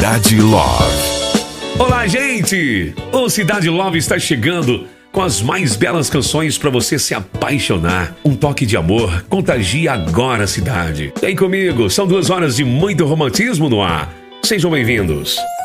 Cidade Love. Olá, gente! O Cidade Love está chegando com as mais belas canções para você se apaixonar. Um toque de amor contagia agora a cidade. Vem comigo, são 2 horas de muito romantismo no ar. Sejam bem-vindos.